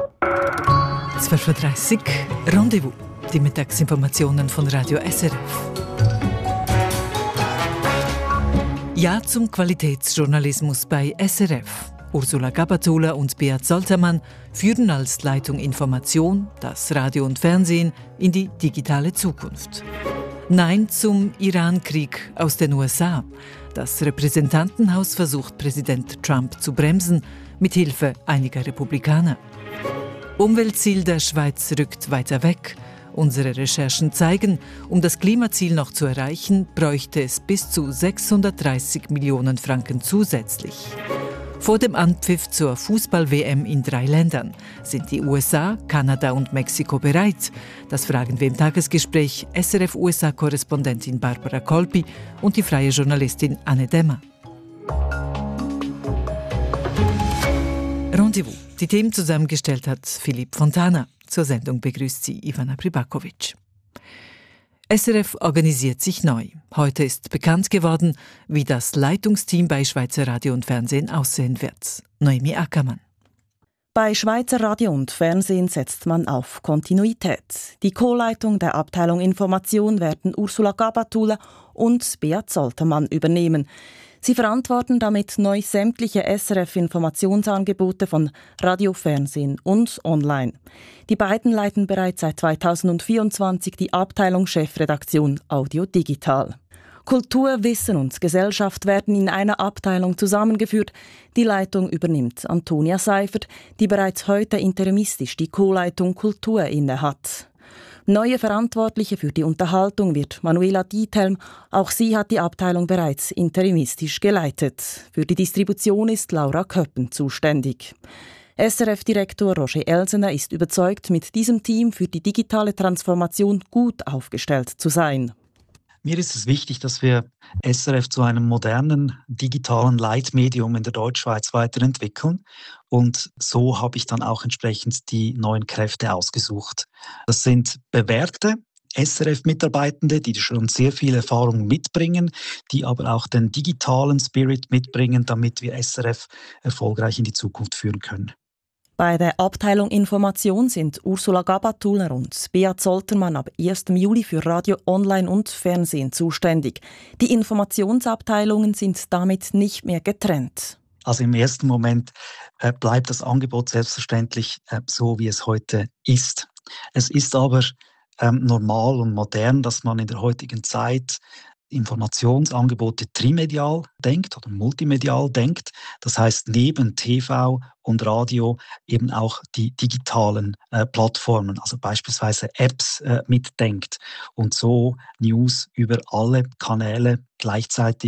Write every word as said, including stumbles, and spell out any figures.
zwölf Uhr dreißig Rendezvous, die Mittagsinformationen von Radio S R F. Ja zum Qualitätsjournalismus bei S R F. Ursula Gabatulla und Beat Soltermann führen als Leitung Information das Radio und Fernsehen in die digitale Zukunft. Nein zum Iran-Krieg aus den U S A. Das Repräsentantenhaus versucht, Präsident Trump zu bremsen, mit Hilfe einiger Republikaner. Umweltziel der Schweiz rückt weiter weg. Unsere Recherchen zeigen, um das Klimaziel noch zu erreichen, bräuchte es bis zu sechshundertdreißig Millionen Franken zusätzlich. Vor dem Anpfiff zur Fußball-W M in drei Ländern sind die U S A, Kanada und Mexiko bereit. Das fragen wir im Tagesgespräch S R F-U S A-Korrespondentin Barbara Kolpi und die freie Journalistin Anne Demmer. Rendezvous. Die Themen zusammengestellt hat Philipp Fontana. Zur Sendung begrüßt sie Ivana Pribakovic. S R F organisiert sich neu. Heute ist bekannt geworden, wie das Leitungsteam bei Schweizer Radio und Fernsehen aussehen wird. Noemi Ackermann. Bei Schweizer Radio und Fernsehen setzt man auf Kontinuität. Die Co-Leitung der Abteilung Information werden Ursula Gabatulla und Beat Soltermann übernehmen. Sie verantworten damit neu sämtliche S R F-Informationsangebote von Radio, Fernsehen und Online. Die beiden leiten bereits seit zweitausendvierundzwanzig die Abteilung Chefredaktion Audio Digital. Kultur, Wissen und Gesellschaft werden in einer Abteilung zusammengeführt. Die Leitung übernimmt Antonia Seifert, die bereits heute interimistisch die Co-Leitung Kultur innehat. Neue Verantwortliche für die Unterhaltung wird Manuela Diethelm. Auch sie hat die Abteilung bereits interimistisch geleitet. Für die Distribution ist Laura Köppen zuständig. S R F-Direktor Roger Elsener ist überzeugt, mit diesem Team für die digitale Transformation gut aufgestellt zu sein. Mir ist es wichtig, dass wir S R F zu einem modernen digitalen Leitmedium in der Deutschschweiz weiterentwickeln. Und so habe ich dann auch entsprechend die neuen Kräfte ausgesucht. Das sind bewährte S R F-Mitarbeitende, die schon sehr viel Erfahrung mitbringen, die aber auch den digitalen Spirit mitbringen, damit wir S R F erfolgreich in die Zukunft führen können. Bei der Abteilung Information sind Ursula Gabatulla und Beat Soltermann ab ersten Juli für Radio, Online und Fernsehen zuständig. Die Informationsabteilungen sind damit nicht mehr getrennt. Also im ersten Moment äh, bleibt das Angebot selbstverständlich äh, so, wie es heute ist. Es ist aber ähm, normal und modern, dass man in der heutigen Zeit Informationsangebote trimedial denkt oder multimedial denkt. Das heißt, neben T V und Radio eben auch die digitalen äh, Plattformen, also beispielsweise Apps äh, mitdenkt und so News über alle Kanäle gleichzeitig